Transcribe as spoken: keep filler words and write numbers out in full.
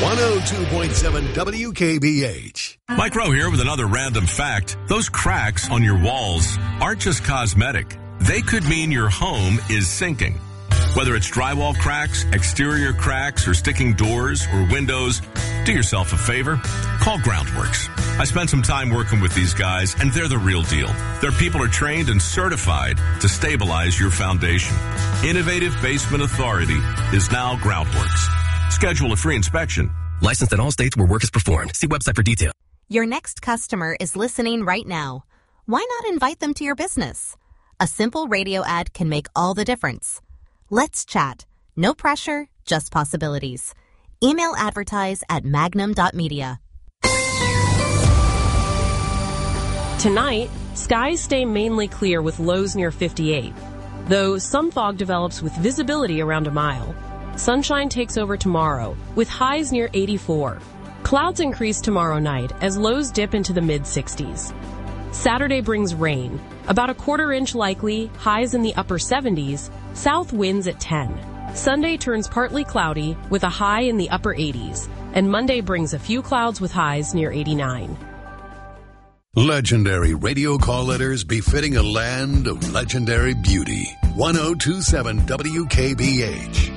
one oh two point seven W K B H. Mike Rowe here with another random fact. Those cracks on your walls aren't just cosmetic. They could mean your home is sinking. Whether it's drywall cracks, exterior cracks, or sticking doors or windows, do yourself a favor. Call Groundworks. I spent some time working with these guys, and they're the real deal. Their people are trained and certified to stabilize your foundation. Innovative Basement Authority is now Groundworks. Schedule a free inspection. Licensed in all states where work is performed. See website for details. Your next customer is listening right now. Why not invite them to your business? A simple radio ad can make all the difference. Let's chat. No pressure, just possibilities. Email advertise at magnum dot media. Tonight, skies stay mainly clear with lows near fifty-eight. Though some fog develops with visibility around a mile. Sunshine takes over tomorrow with highs near eighty-four. Clouds increase tomorrow night as lows dip into the mid sixties. Saturday brings rain, about a quarter inch likely, highs in the upper seventies, south winds at ten. Sunday turns partly cloudy with a high in the upper eighties, and Monday brings a few clouds with highs near eighty-nine. Legendary radio call letters befitting a land of legendary beauty. one oh two point seven W K B H.